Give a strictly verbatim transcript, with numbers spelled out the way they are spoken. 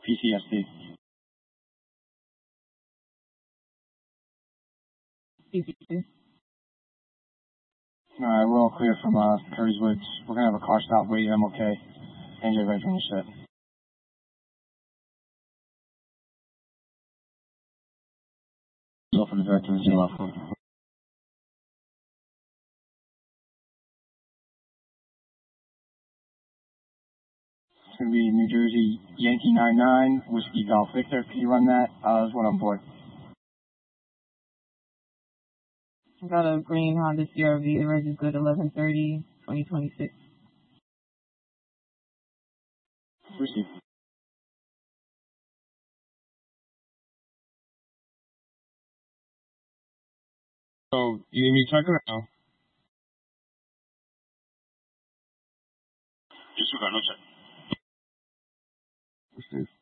P C S D. P C S D. Alright, we're all clear from uh, Curry's Woods. We're gonna have a car stop waiting. I'm okay. And you're ready for your set. Go for the director of zero four. It's gonna be New Jersey Yankee nine nine, Whiskey Golf Victor. Can you run that? Uh, there's one on board. I got a green Honda C R V. The reg is good. eleven thirty, twenty twenty-six. Whiskey. So, you need me to check it out? Disregard, no check. Let's see.